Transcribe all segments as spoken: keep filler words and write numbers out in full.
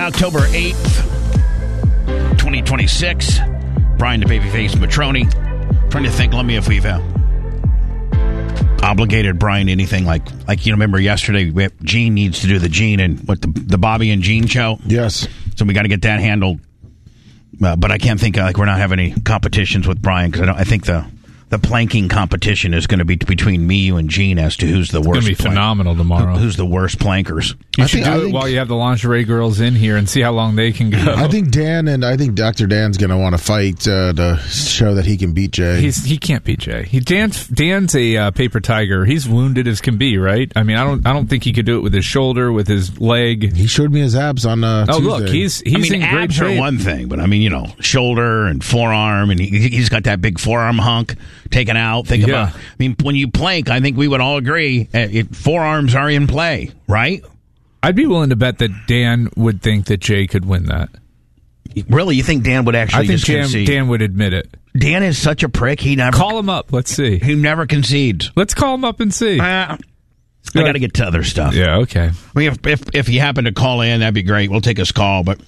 October eighth, twenty twenty-six. Brian the Babyface Matroni. Trying to think, let me if we've uh, obligated Brian to anything like, like you remember yesterday, we have, Gene needs to do the Gene and what the, the Bobby and Gene show. Yes. So we got to get that handled. Uh, but I can't think, uh, like we're not having any competitions with Brian because I, don't, I think the... The planking competition is going to be between me, you, and Gene as to who's the worst. It's going to be phenomenal tomorrow. Who, who's the worst plankers? You I should think, do I it think, while you have the lingerie girls in here and see how long they can go. I think Dan and I think Doctor Dan's going to want to fight uh, to show that he can beat Jay. He's, he can't beat Jay. He Dan's Dan's a uh, paper tiger. He's wounded as can be, right? I mean, I don't I don't think he could do it with his shoulder, with his leg. He showed me his abs on uh, oh, Tuesday. look, he's he's I mean, in great abs shape. are one thing, but I mean, you know, shoulder and forearm, and he, he's got that big forearm hunk taken out. Think Yeah. about. I mean, when you plank, I think we would all agree uh, it, forearms are in play, right? I'd be willing to bet that Dan would think that Jay could win that. Really, you think Dan would actually I think just Dan, concede? Dan would admit it. Dan is such a prick. He never Call him up. Let's see. He never concedes. Let's call him up and see. Uh, I got to get to other stuff. Yeah, okay. I mean, if, if if you happen to call in, that'd be great. We'll take his call, but.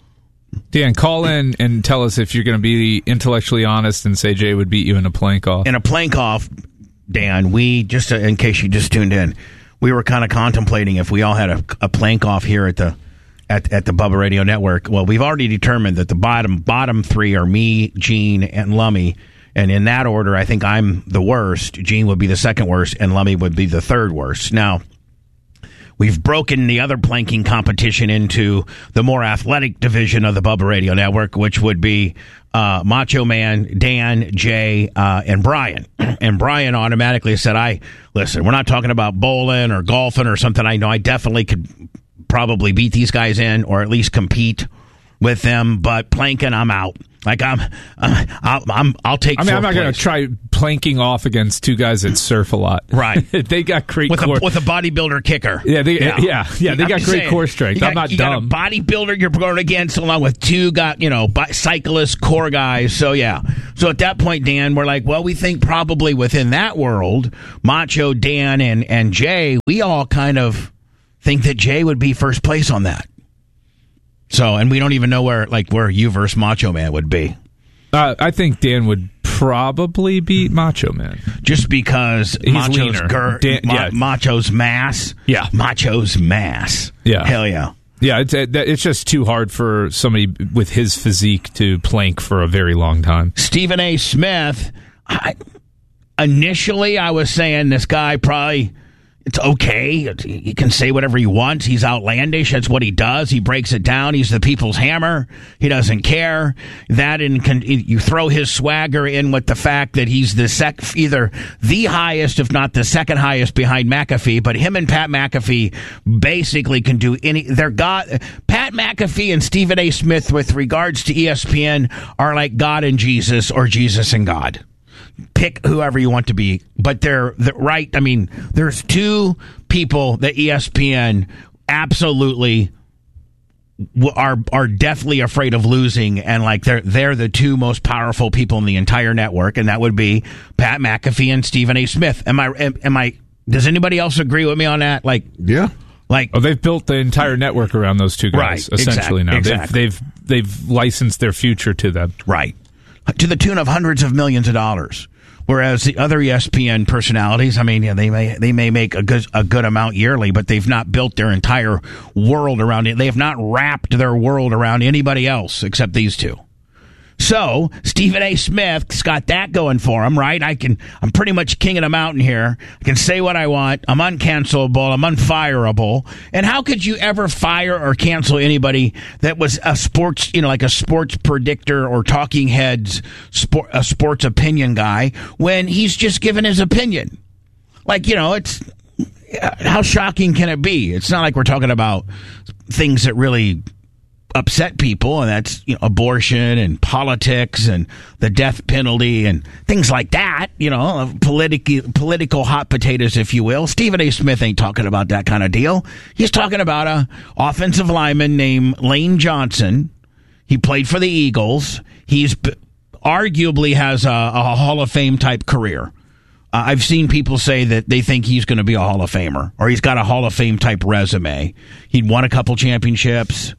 Dan, call in and tell us if you're going to be intellectually honest and say Jay would beat you in a plank off. In a plank off, Dan, we, just uh, in case you just tuned in, we were kind of contemplating if we all had a, a plank off here at the at, at the Bubba Radio Network. Well, we've already determined that the bottom bottom three are me, Gene, and Lummy. And in that order, I think I'm the worst. Gene would be the second worst, and Lummy would be the third worst. Now, we've broken the other planking competition into the more athletic division of the Bubba Radio Network, which would be uh, Macho Man, Dan, Jay, uh, and Brian. And Brian automatically said, I, listen, we're not talking about bowling or golfing or something. I know I definitely could probably beat these guys in or at least compete with them, but planking, I'm out. Like I'm, I'm, I'll, I'm, I'll take. I mean, I'm not place. going to try planking off against two guys that surf a lot. Right? They got great with core. a with a bodybuilder kicker. Yeah, they, yeah, yeah, yeah. They I'm got just great saying, core strength. Got, I'm not you dumb. Got a bodybuilder you're going against, along with two got you know cyclist core guys. So yeah. So at that point, Dan, we're like, well, we think probably within that world, Macho, Dan, and and Jay, we all kind of think that Jay would be first place on that. So, and we don't even know where like where you versus Macho Man would be. Uh, I think Dan would probably beat Macho Man. Just because He's Macho's leaner. gir- Dan- Ma- yeah. Macho's mass. Yeah. Macho's mass. Yeah. Hell yeah. Yeah, it's, it's just too hard for somebody with his physique to plank for a very long time. Stephen A. Smith, I, initially I was saying this guy probably, it's okay. He can say whatever he wants. He's outlandish. That's what he does. He breaks it down. He's the people's hammer. He doesn't care. That and can, you throw his swagger in with the fact that he's the sec, either the highest, if not the second highest behind McAfee. But him and Pat McAfee basically can do any. They're God. Pat McAfee and Stephen A. Smith, with regards to E S P N, are like God and Jesus or Jesus and God. Pick whoever you want to be, but they're, they're right. I mean, there's two people that E S P N absolutely are are definitely afraid of losing, and like they're they're the two most powerful people in the entire network, and that would be Pat McAfee and Stephen A. Smith. Am I? Am, am I? Does anybody else agree with me on that? Like, yeah. Like, oh, they've built the entire network around those two guys, right, essentially. exact, now exactly. they've, they've they've licensed their future to them, right, to the tune of hundreds of millions of dollars. Whereas the other E S P N personalities, I mean, yeah, they may they may make a good a good amount yearly, but they've not built their entire world around it. They have not wrapped their world around anybody else except these two. So Stephen A. Smith's got that going for him, right? I can, I'm pretty much king of the mountain here. I can say what I want. I'm uncancelable. I'm unfireable. And how could you ever fire or cancel anybody that was a sports, you know, like a sports predictor or talking heads, sport, a sports opinion guy, when he's just given his opinion? Like, you know, it's, how shocking can it be? It's not like we're talking about things that really upset people, and that's, you know, abortion and politics and the death penalty and things like that, you know, political political hot potatoes, if you will. Stephen A. Smith ain't talking about that kind of deal. He's talking about a offensive lineman named Lane Johnson. He played for the Eagles. He's arguably has a, a Hall of Fame type career. Uh, I've seen people say that they think he's going to be a Hall of Famer, or he's got a Hall of Fame type resume. He'd won a couple championships.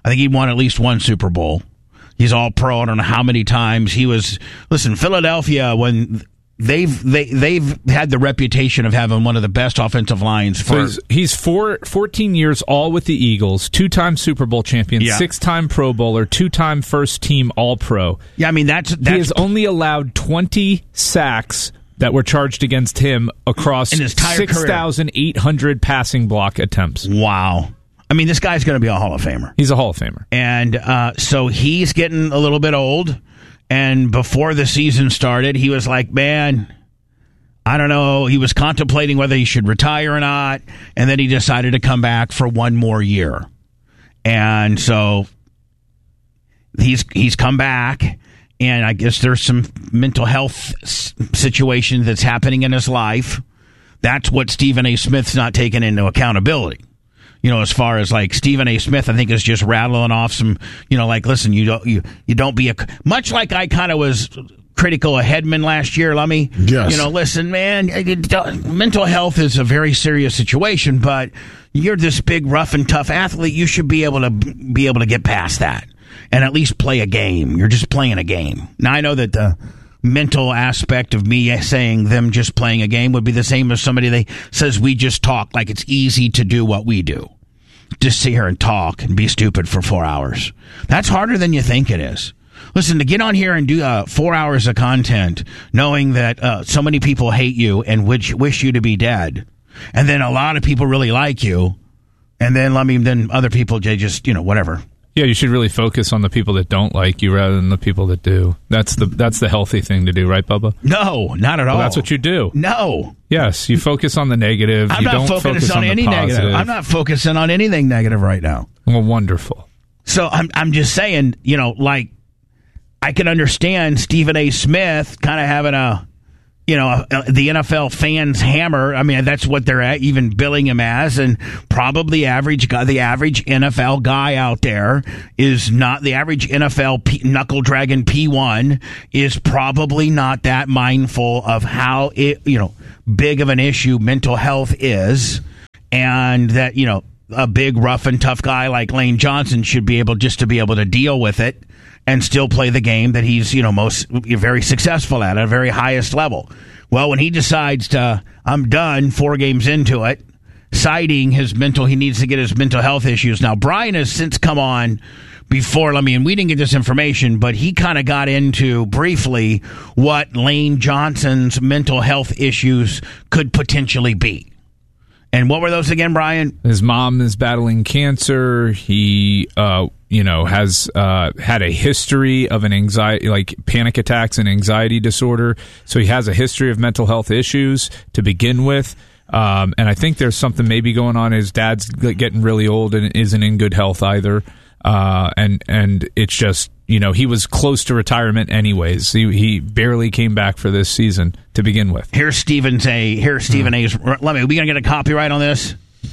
I think he won at least one Super Bowl. He's all pro. I don't know how many times he was. Listen, Philadelphia, when they've they they've had the reputation of having one of the best offensive lines. For so he's, he's four, fourteen years all with the Eagles, two-time Super Bowl champion, yeah. six-time Pro Bowler, two-time first-team All-Pro. Yeah, I mean that's, that's he has only allowed twenty sacks that were charged against him across six thousand eight hundred passing block attempts. Wow. I mean, this guy's going to be a Hall of Famer. He's a Hall of Famer. And uh, so he's getting a little bit old. And before the season started, he was like, man, I don't know. He was contemplating whether he should retire or not. And then he decided to come back for one more year. And so he's he's come back. And I guess there's some mental health s- situation that's happening in his life. That's what Stephen A. Smith's not taking into accountability. You know, as far as like Stephen A. Smith, I think is just rattling off some, you know, like, listen, you don't, you, you don't be a, much like I kind of was critical of Hedman last year, Lummy. Yes. You know, listen, man, mental health is a very serious situation, but you're this big, rough and tough athlete. You should be able to be able to get past that and at least play a game. You're just playing a game. Now, I know that the mental aspect of me saying them just playing a game would be the same as somebody that says we just talk, like it's easy to do what we do. Just sit here and talk and be stupid for four hours. That's harder than you think it is. Listen, to get on here and do uh, four hours of content knowing that uh, so many people hate you and wish, wish you to be dead, and then a lot of people really like you, and then let me then other people, they just, you know, whatever. Yeah, you should really focus on the people that don't like you rather than the people that do. That's the that's the healthy thing to do, right, Bubba? No, not at all. Well, that's what you do. No. Yes, you focus on the negative. I'm you not don't focusing focus on, on any the positive. negative. I'm not focusing on anything negative right now. Well, wonderful. So I'm I'm just saying, you know, like I can understand Stephen A. Smith kind of having a, you know, a, the N F L fans hammer. I mean, that's what they're at, even billing him as, and probably average guy, the average N F L guy out there is not the average N F L P, knuckle dragon P one is probably not that mindful of how it, you know, big of an issue mental health is, and that, you know, a big rough and tough guy like Lane Johnson should be able just to be able to deal with it and still play the game that he's, you know, most very successful at, at a very highest level. Well, when he decides to, I'm done, four games into it, citing his mental, he needs to get his mental health issues. Now, Brian has since come on before, let me, and we didn't get this information, but he kind of got into briefly what Lane Johnson's mental health issues could potentially be. And what were those again, Brian? His mom is battling cancer. He, uh, you know, has uh, had a history of an anxiety, like panic attacks and anxiety disorder. So he has a history of mental health issues to begin with. Um, and I think there's something maybe going on. His dad's getting really old and isn't in good health either. Uh, and and it's just, you know, he was close to retirement anyways. He, he barely came back for this season to begin with. Here's Stephen's A. Here's Stephen mm. A's. Let me. Are we gonna get a copyright on this?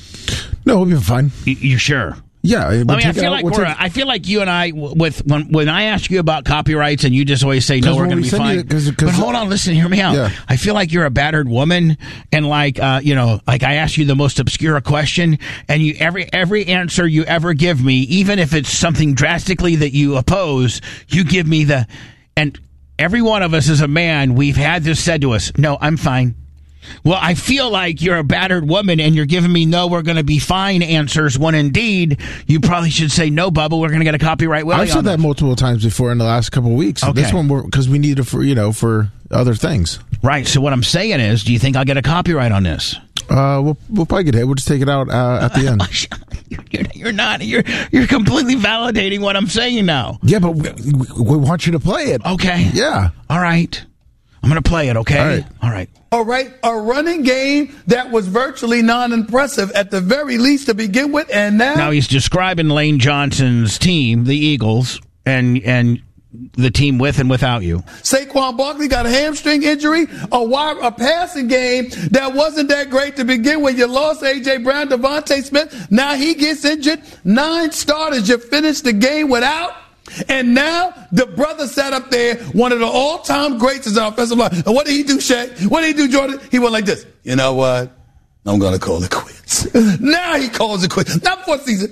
No, we'll be fine. You, you sure? Yeah, we'll I mean, I feel out, like we'll we're. take, I feel like you and I, with when when I ask you about copyrights, and you just always say no, we're going to we be fine. You, cause, cause but hold on, listen, hear me out. Yeah. I feel like you're a battered woman, and like uh, you know, like I ask you the most obscure question, and you every every answer you ever give me, even if it's something drastically that you oppose, you give me the. And every one of us as a man, we've had this said to us. No, I'm fine. Well, I feel like you're a battered woman and you're giving me no, we're going to be fine answers when indeed you probably should say no, Bubba, we're going to get a copyright. I've said that multiple times before in the last couple of weeks. Okay. This one, because we need it for, you know, for other things. Right. So what I'm saying is, do you think I'll get a copyright on this? Uh, we'll, we'll probably get it. We'll just take it out uh, at the end. you're, you're not. You're you're completely validating what I'm saying now. Yeah, but we, we want you to play it. Okay. Yeah. All right. I'm going to play it, okay? All right. All right. All right, a running game that was virtually non-impressive at the very least to begin with, and now... Now he's describing Lane Johnson's team, the Eagles, and and the team with and without you. Saquon Barkley got a hamstring injury, a wide, a passing game that wasn't that great to begin with. You lost A J. Brown, Devontae Smith. Now he gets injured. Nine starters you finished the game without. And now the brother sat up there, one of the all-time greats as an offensive line. And what did he do, Shaq? What did he do, Jordan? He went like this. You know what? I'm going to call it quits. Now he calls it quits. Not for a season.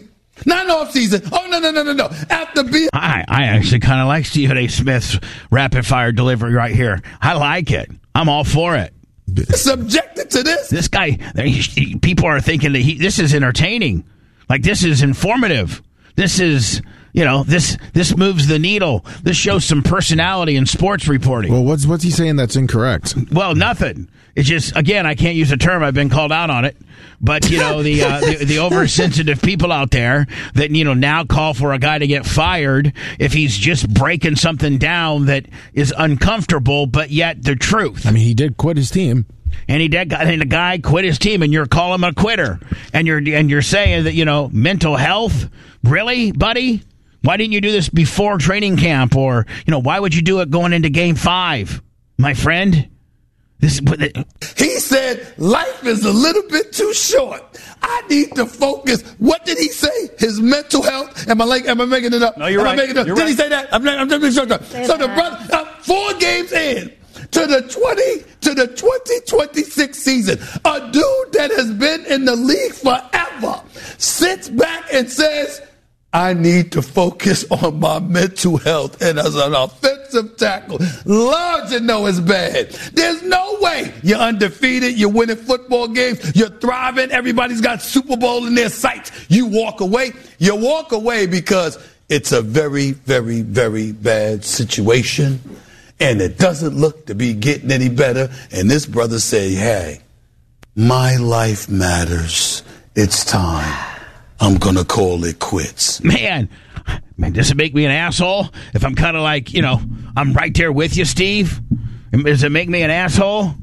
Not in off season. Oh, no, no, no, no, no. After being. I, I actually kind of like Stephen A. Smith's rapid fire delivery right here. I like it. I'm all for it. Subjected to this. This guy, people are thinking that he, this is entertaining. Like, this is informative. This is, you know, this this moves the needle. This shows some personality in sports reporting. Well, what's what's he saying that's incorrect? Well, nothing. It's just, again, I can't use a term. I've been called out on it. But, you know, the, uh, the the oversensitive people out there that, you know, now call for a guy to get fired if he's just breaking something down that is uncomfortable, but yet the truth. I mean, he did quit his team. And he did, and the guy quit his team, and you're calling him a quitter. And you're and you're saying that, you know, mental health? Really, buddy? Why didn't you do this before training camp? Or, you know, why would you do it going into game five, my friend? This, he said, life is a little bit too short. I need to focus. What did he say? His mental health? Am I like? Am I making it up? No, you're am right. I making it up? You're Did right. he say that? I'm, I'm just making sure. So the brother, uh, four games in to the twenty to the twenty twenty-six season, a dude that has been in the league forever sits back and says, I need to focus on my mental health. And as an offensive tackle, Lord, you know it's bad. There's no way you're undefeated. You're winning football games. You're thriving. Everybody's got Super Bowl in their sights. You walk away. You walk away because it's a very, very, very bad situation. And it doesn't look to be getting any better. And this brother said, hey, my life matters. It's time. I'm going to call it quits. Man, man, does it make me an asshole if I'm kind of like, you know, I'm right there with you, Steve? Does it make me an asshole?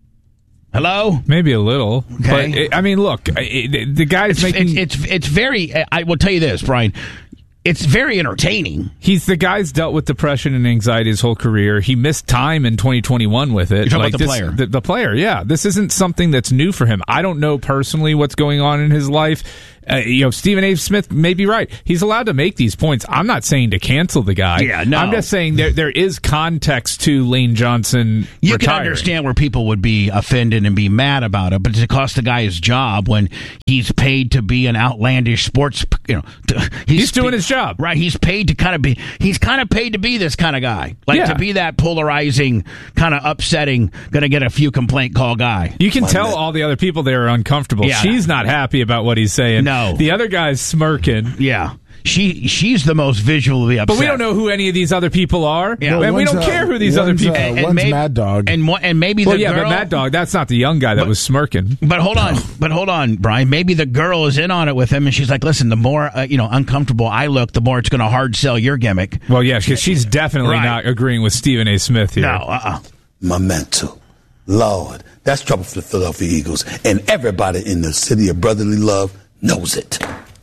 Hello? Maybe a little. Okay. But, it, I mean, look, it, the guy's it's, making... It's, it's, it's very, I will tell you this, Brian. It's very entertaining. He's the guy's dealt with depression and anxiety his whole career. He missed time in twenty twenty-one with it. You're talking like about the this, player. The, the player, yeah. This isn't something that's new for him. I don't know personally what's going on in his life. Uh, you know, Stephen A. Smith may be right. He's allowed to make these points. I'm not saying to cancel the guy. Yeah, no. I'm just saying there there is context to Lane Johnson You retiring. can understand where people would be offended and be mad about it, but it cost the guy his job when he's paid to be an outlandish sports, you know. To, he's, He's doing his job. Right, he's paid to kind of be, he's kind of paid to be this kind of guy. Like Yeah. to be that polarizing, kind of upsetting, going to get a few complaint call guy. You can tell all the other people there are uncomfortable. Yeah. She's not happy about what he's saying. No. The other guy's smirking. Yeah. She She's the most visually upset. But we don't know who any of these other people are. Yeah. And we one's, don't uh, care who these other one's, people uh, are. And one's maybe- Mad Dog. And, mo- and maybe Well, the yeah, girl... but Mad Dog, that's not the young guy that But- was smirking. But hold on, but hold on, Brian. Maybe the girl is in on it with him, and she's like, "Listen, the more uh, you know, uncomfortable I look, the more it's going to hard sell your gimmick." Well, yeah, because she's definitely Right. not agreeing with Stephen A. Smith here. No, uh-uh. My mental. Lord, that's trouble for the Philadelphia Eagles. And everybody in the city of brotherly love knows it.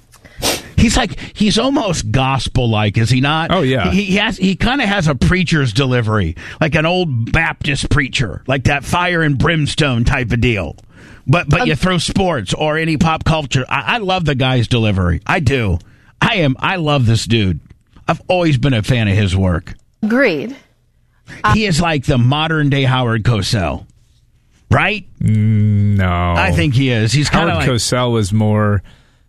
He's like he's almost gospel-like, is he not? Oh, yeah. He, he has. He kind of has a preacher's delivery, like an old Baptist preacher, like that fire and brimstone type of deal. But but you throw sports or any pop culture. I, I love the guy's delivery. I do. I am. I love this dude. I've always been a fan of his work. Agreed. He is like the modern day Howard Cosell, right? No. I think he is. He's kind Howard of like Cosell was more...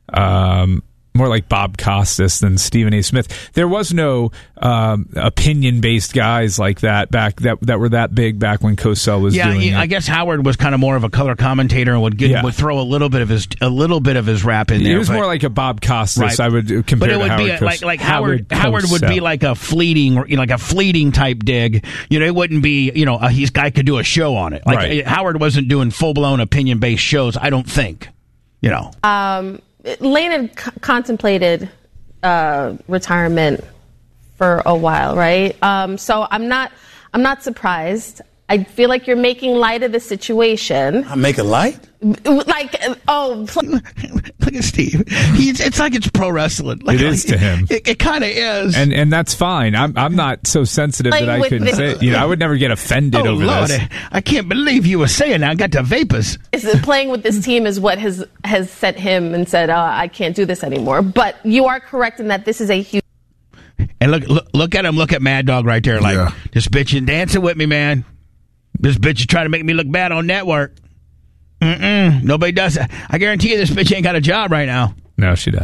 Um, more like Bob Costas than Stephen A. Smith. There was no um, opinion-based guys like that back that that were that big back when Cosell was yeah. doing He, it. I guess Howard was kind of more of a color commentator and would get, Yeah. would throw a little bit of his a little bit of his rap in there. He was but, more like a Bob Costas. Right. I would compare but it to would Howard be a, Cos- like like Howard Howard, would Cosell. be like a fleeting you know, like a fleeting type dig. You know, it wouldn't be you know a, he's guy could do a show on it. Like Right. Howard wasn't doing full blown opinion based shows. I don't think. You know. Um, Lane had c- contemplated uh, retirement for a while, right? Um, so I'm not, I'm not surprised. I feel like you're making light of the situation. I make a light? Like, oh, pl- Look at Steve. He's it's like it's pro wrestling. Like, It is like, to him. It, it kind of is. And and that's fine. I'm I'm not so sensitive Like that I with could the- say. You know, I would never get offended oh over Lord, this. I, I can't believe you were saying that. I got the vapors. is it playing with this team is what has has sent him and said, uh, I can't do this anymore. But you are correct in that this is a huge. And look, look, look at him. Look at Mad Dog right there. Like Yeah. this bitch and dancing with me, man. This bitch is trying to make me look bad on network. Mm-mm. Nobody does that. I guarantee you, this bitch ain't got a job right now. No, she does.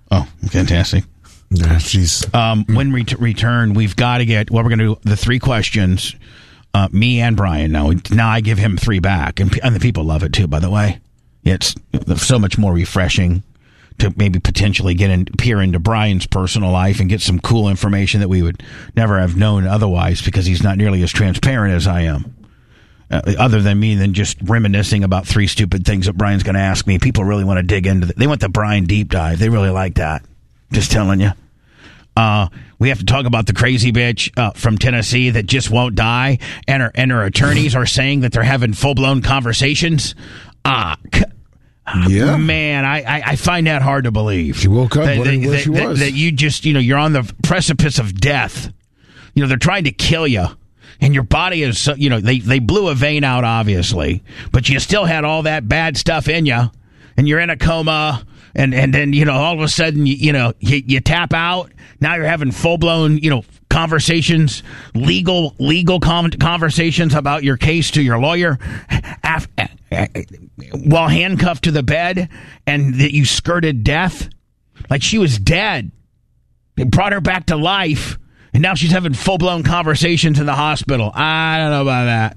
Oh, fantastic. Yeah, she's. Um, when we t- return, we've got to get, well, we're going to do the three questions, uh, me and Brian. Now, now I give him three back, and, and the people love it too, by the way. It's so much more refreshing to maybe potentially get in, peer into Brian's personal life and get some cool information that we would never have known otherwise, because he's not nearly as transparent as I am. Uh, other than me, than just reminiscing about three stupid things that Brian's going to ask me. People really want to dig into it. They want the Brian deep dive. They really like that. Just telling you. Uh, we have to talk about the crazy bitch uh, from Tennessee that just won't die, and her and her attorneys are saying that they're having full blown conversations. Ah, uh, yeah, man, I, I, I find that hard to believe. She woke up that, wondering that, where that, she that, was. That you just, you know, you're on the precipice of death. You know, they're trying to kill you. And your body is, so, you know, they, they blew a vein out, obviously, but you still had all that bad stuff in you, and you're in a coma, and, and then, you know, all of a sudden, you, you know, you, you tap out. Now you're having full-blown, you know, conversations, legal legal com- conversations about your case to your lawyer af- while handcuffed to the bed, and that you skirted death. Like she was dead. They brought her back to life. And now she's having full-blown conversations in the hospital. I don't know about that.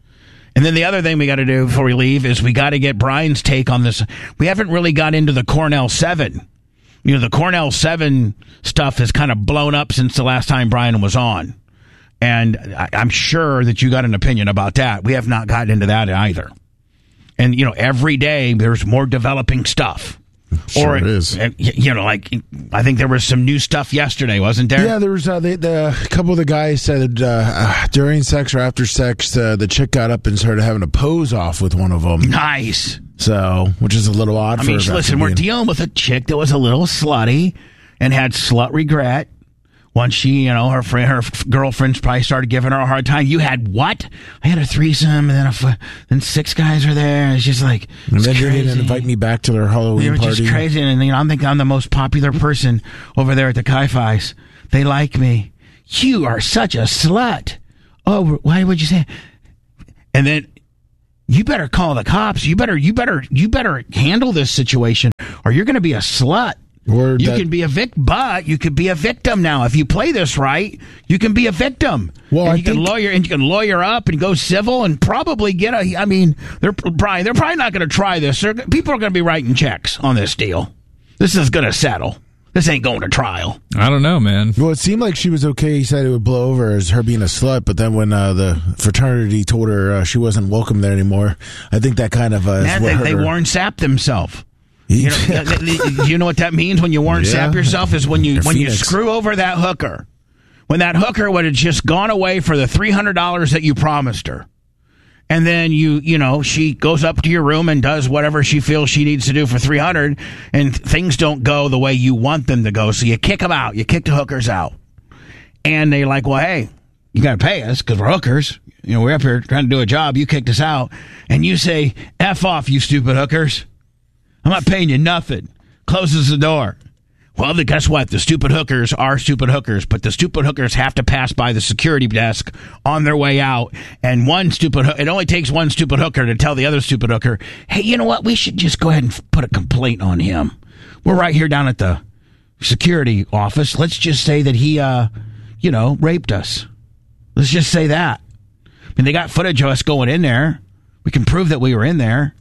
And then the other thing we got to do before we leave is we got to get Brian's take on this. We haven't really got into the Cornell seven. You know, the Cornell seven stuff has kind of blown up since the last time Brian was on. And I, I'm sure that you got an opinion about that. We have not gotten into that either. And, you know, every day there's more developing stuff. Sure or it is. You know, like I think there was some new stuff yesterday, wasn't there? Yeah, there was uh, the, the a couple of the guys said uh, during sex or after sex, uh, the chick got up and started having a pose off with one of them. Nice. So, which is a little odd. I for mean, her listen, we're dealing with a chick that was a little slutty and had slut regret. Once she, you know, her friend, her f- girlfriends probably started giving her a hard time. You had what? I had a threesome, and then a f- then six guys were there. It's just like, and then they crazy. didn't invite me back to their Halloween They were party. just crazy, and you know, I think I'm the most popular person over there at the Chi-Fi's. They like me. You are such a slut. Oh, why would you say? And then you better call the cops. You better, you better, you better handle this situation, or you're going to be a slut. Or you that, can be a victim, but you could be a victim now. If you play this right, you can be a victim. Well, and I you can think- lawyer and you can lawyer up and go civil and probably get a. I mean, they're Brian. They're probably not going to try this. They're, people are going to be writing checks on this deal. This is going to settle. This ain't going to trial. I don't know, man. Well, it seemed like she was okay. He said it would blow over as her being a slut, but then when uh, the fraternity told her uh, she wasn't welcome there anymore, I think that kind of uh, is Man, what they, hurt they her. Warren Sapp themselves. You know, you know what that means when you Warren Yeah. Sapp yourself is when you You're when Phoenix. you screw over that hooker. When that hooker would have just gone away for the three hundred dollars that you promised her. And then you, you know, she goes up to your room and does whatever she feels she needs to do for three hundred, and things don't go the way you want them to go. So you kick them out. You kick the hookers out. And they're like, well, hey, you got to pay us because we're hookers. You know, we're up here trying to do a job. You kicked us out. And you say, F off, you stupid hookers. I'm not paying you nothing. Closes the door. Well, then guess what? The stupid hookers are stupid hookers, but the stupid hookers have to pass by the security desk on their way out. And one stupid ho- it only takes one stupid hooker to tell the other stupid hooker, hey, you know what? We should just go ahead and f- put a complaint on him. We're right here down at the security office. Let's just say that he, uh, you know, raped us. Let's just say that. I mean, they got footage of us going in there. We can prove that we were in there.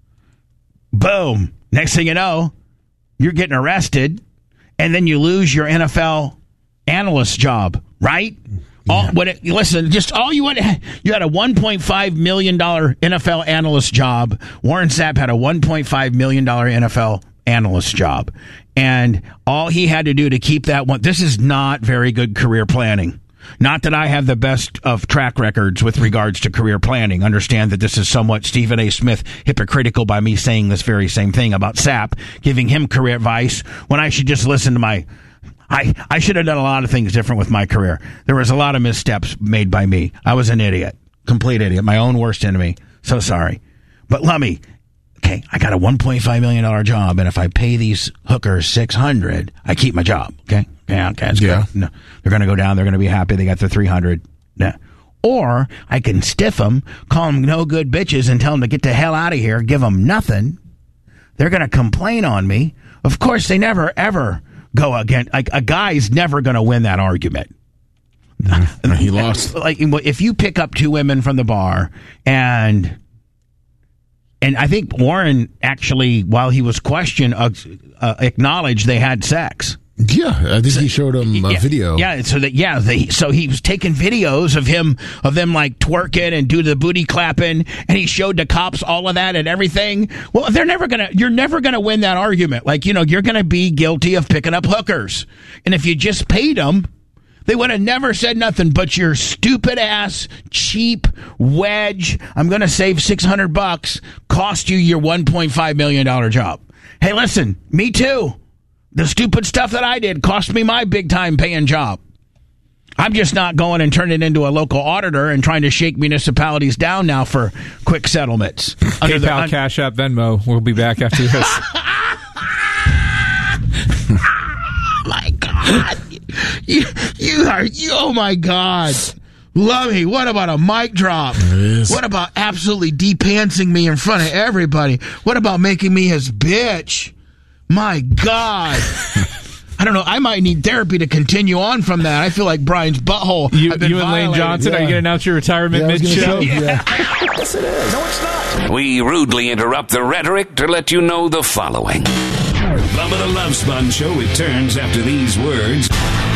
Boom. Next thing you know, you're getting arrested, and then you lose your N F L analyst job, right? Yeah. All, when it, listen, just all you want, you had a one point five million dollars N F L analyst job. Warren Sapp had a one point five million dollars N F L analyst job. And all he had to do to keep that one, this is not very good career planning. Not that I have the best of track records with regards to career planning. Understand that this is somewhat Stephen A. Smith hypocritical by me saying this very same thing about Sapp, giving him career advice when I should just listen to my... I, I should have done a lot of things different with my career. There was a lot of missteps made by me. I was an idiot. Complete idiot. My own worst enemy. So sorry. But let me... Okay, I got a one point five million dollars job, and if I pay these hookers six hundred dollars, I keep my job. Okay? Yeah, okay, that's yeah. good. No, they're going to go down. They're going to be happy. They got their three hundred dollars. Yeah. Or I can stiff them, call them no good bitches, and tell them to get the hell out of here, give them nothing. They're going to complain on me. Of course, they never, ever go against, like, a guy's never going to win that argument. Mm-hmm. He lost. Like, if you pick up two women from the bar and... And I think Warren actually, while he was questioned, uh, uh, acknowledged they had sex. Yeah, I think he showed him a yeah, video. Yeah, so that yeah, they, so he was taking videos of him of them like twerking and do the booty clapping, and he showed the cops all of that and everything. Well, they're never gonna, you're never gonna win that argument. Like, you know, you're gonna be guilty of picking up hookers, and if you just paid them, they would have never said nothing. But your stupid ass, cheap wedge, I'm going to save six hundred bucks, cost you your one point five million dollars job. Hey, listen, me too. The stupid stuff that I did cost me my big time paying job. I'm just not going and turning into a local auditor and trying to shake municipalities down now for quick settlements. PayPal, the, un- Cash App, Venmo. We'll be back after this. Oh, my God. You, you are, you, oh my God. Lummy, what about a mic drop? What about absolutely de-pantsing me in front of everybody? What about making me his bitch? My God. I don't know. I might need therapy to continue on from that. I feel like Brian's butthole. You, been you and Lane Johnson, yeah. are you going to announce your retirement yeah, mid-show? Yeah. Yes, it is. No, it's not. We rudely interrupt the rhetoric to let you know the following. Bubba the Love Sponge Show returns after these words.